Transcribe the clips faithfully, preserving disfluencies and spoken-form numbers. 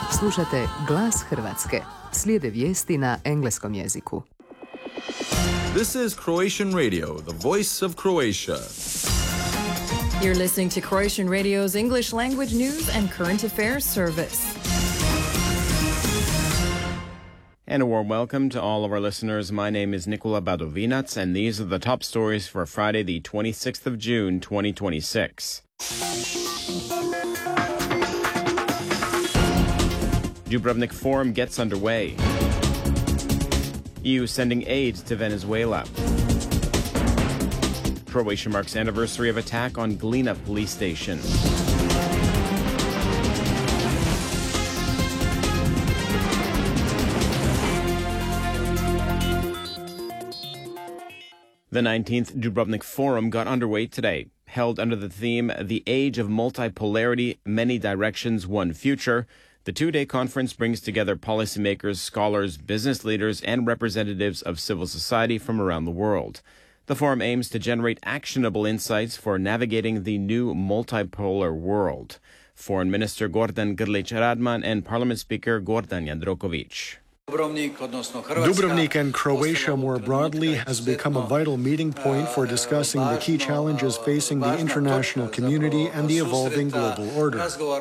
Slušate Glas Hrvatske. Slijede vijesti na engleskom jeziku. This is Croatian Radio, the voice of Croatia. You're listening to Croatian Radio's English language news and current affairs service. And a warm welcome to all of our listeners. My name is Nikola Badovinac, and these are the top stories for Friday, the twenty-sixth of June, twenty twenty-six. Dubrovnik Forum gets underway. E U sending aid to Venezuela. Croatia marks anniversary of attack on Glina police station. The nineteenth Dubrovnik Forum got underway today, held under the theme The Age of Multipolarity, Many Directions, One Future. The two-day conference brings together policymakers, scholars, business leaders, and representatives of civil society from around the world. The forum aims to generate actionable insights for navigating the new multipolar world. Foreign Minister Gordan Grlić-Radman and Parliament Speaker Gordan Jandroković. Dubrovnik and Croatia more broadly has become a vital meeting point for discussing the key challenges facing the international community and the evolving global order.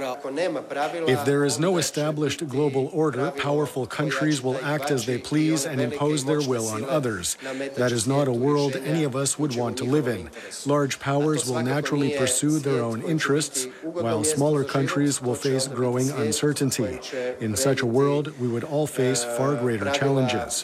If there is no established global order, powerful countries will act as they please and impose their will on others. That is not a world any of us would want to live in. Large powers will naturally pursue their own interests, while smaller countries will face growing uncertainty. In such a world, we would all face far greater challenges.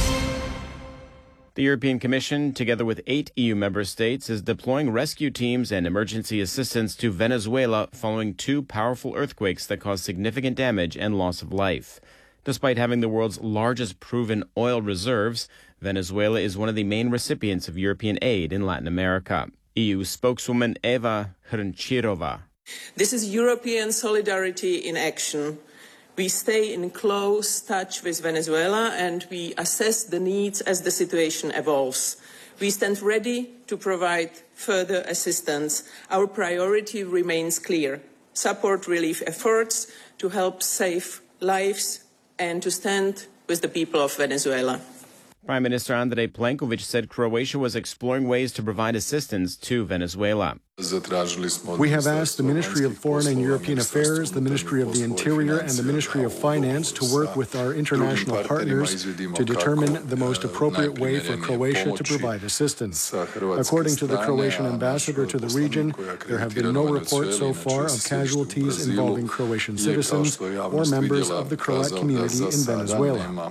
The European Commission, together with eight E U member states, is deploying rescue teams and emergency assistance to Venezuela following two powerful earthquakes that caused significant damage and loss of life. Despite having the world's largest proven oil reserves, Venezuela is one of the main recipients of European aid in Latin America. E U spokeswoman Eva Hrnčířová. This is European solidarity in action. We stay in close touch with Venezuela and we assess the needs as the situation evolves. We stand ready to provide further assistance. Our priority remains clear: support relief efforts to help save lives and to stand with the people of Venezuela. Prime Minister Andrej Plenković said Croatia was exploring ways to provide assistance to Venezuela. We have asked the Ministry of Foreign and European Affairs, the Ministry of the Interior, and the Ministry of Finance to work with our international partners to determine the most appropriate way for Croatia to provide assistance. According to the Croatian ambassador to the region, there have been no reports so far of casualties involving Croatian citizens or members of the Croat community in Venezuela.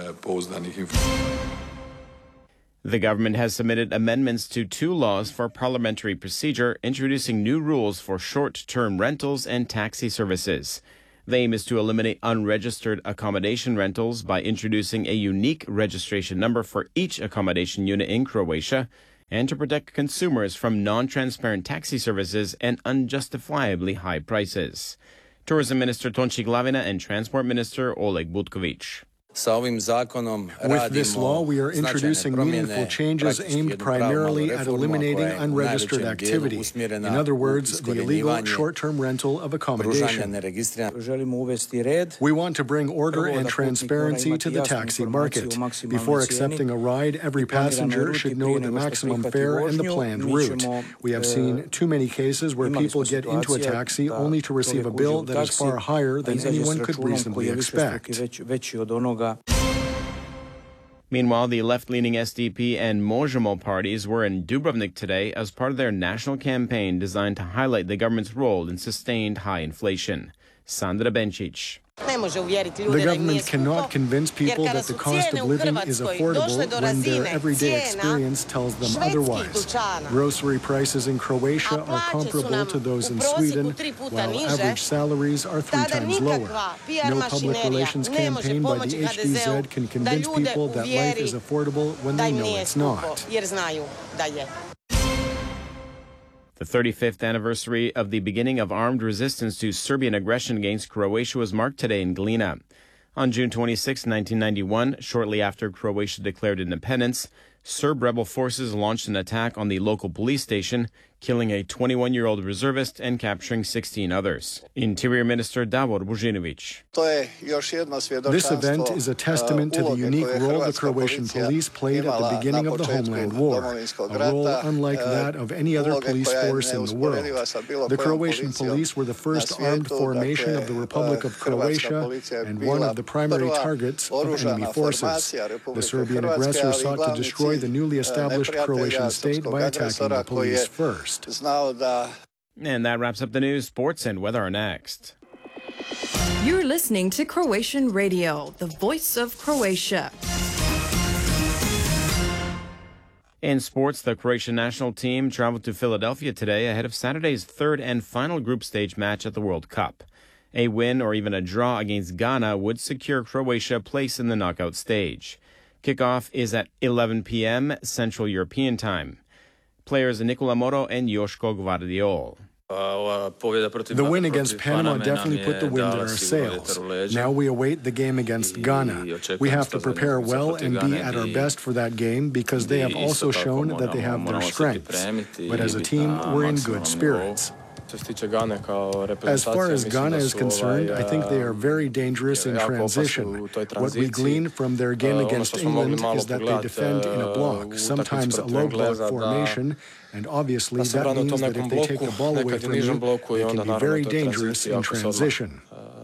The government has submitted amendments to two laws for parliamentary procedure, introducing new rules for short-term rentals and taxi services. The aim is to eliminate unregistered accommodation rentals by introducing a unique registration number for each accommodation unit in Croatia, and to protect consumers from non-transparent taxi services and unjustifiably high prices. Tourism Minister Tonči Glavina and Transport Minister Oleg Butković. With this law, we are introducing meaningful changes aimed primarily at eliminating unregistered activity. In other words, the illegal short-term rental of accommodation. We want to bring order and transparency to the taxi market. Before accepting a ride, every passenger should know the maximum fare and the planned route. We have seen too many cases where people get into a taxi only to receive a bill that is far higher than anyone could reasonably expect. Meanwhile, the left-leaning S D P and Možemo parties were in Dubrovnik today as part of their national campaign designed to highlight the government's role in sustained high inflation. Sandra Benčić. The government cannot convince people that the cost of living is affordable when their everyday experience tells them otherwise. Grocery prices in Croatia are comparable to those in Sweden, while average salaries are three times lower. No public relations campaign by the H D Z can convince people that life is affordable when they know it's not. The thirty-fifth anniversary of the beginning of armed resistance to Serbian aggression against Croatia was marked today in Glina. On June twenty-sixth, nineteen ninety-one, shortly after Croatia declared independence, Serb rebel forces launched an attack on the local police station, killing a twenty-one-year-old reservist and capturing sixteen others. Interior Minister Davor Božinović. This event is a testament to the unique role the Croatian police played at the beginning of the Homeland War, a role unlike that of any other police force in the world. The Croatian police were the first armed formation of the Republic of Croatia and one of the primary targets of enemy forces. The Serbian aggressor sought to destroy the newly established Croatian state by attacking the police first. And that wraps up the news. Sports and weather are next. You're listening to Croatian Radio, the voice of Croatia. In sports, the Croatian national team traveled to Philadelphia today ahead of Saturday's third and final group stage match at the World Cup. A win or even a draw against Ghana would secure Croatia a place in the knockout stage. Kickoff is at eleven p.m. Central European Time. Players Nikola Moro and Joško Gvardiol. The win against Panama definitely put the wind in our sails. Now we await the game against Ghana. We have to prepare well and be at our best for that game because they have also shown that they have their strengths. But as a team, we're in good spirits. As far as Ghana is concerned, I think they are very dangerous in transition. What we glean from their game against England is that they defend in a block, sometimes a low block formation, and obviously that means that if they take the ball away from you, they can be very dangerous in transition.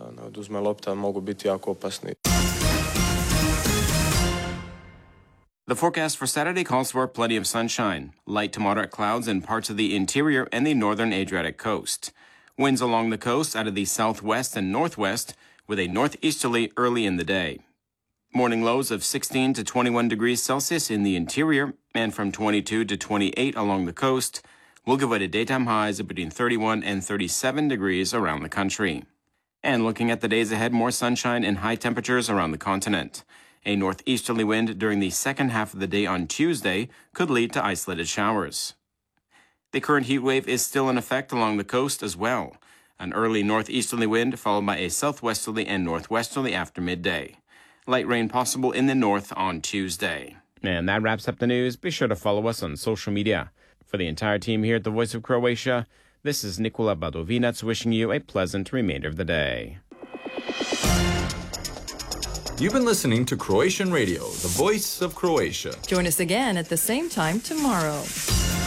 The forecast for Saturday calls for plenty of sunshine, light to moderate clouds in parts of the interior and the northern Adriatic coast. Winds along the coast out of the southwest and northwest with a northeasterly early in the day. Morning lows of sixteen to twenty-one degrees Celsius in the interior and from twenty-two to twenty-eight along the coast will give way to daytime highs of between thirty-one and thirty-seven degrees around the country. And looking at the days ahead, more sunshine and high temperatures around the continent. A northeasterly wind during the second half of the day on Tuesday could lead to isolated showers. The current heat wave is still in effect along the coast as well. An early northeasterly wind followed by a southwesterly and northwesterly after midday. Light rain possible in the north on Tuesday. And that wraps up the news. Be sure to follow us on social media. For the entire team here at the Voice of Croatia, this is Nikola Badovinac wishing you a pleasant remainder of the day. You've been listening to Croatian Radio, the voice of Croatia. Join us again at the same time tomorrow.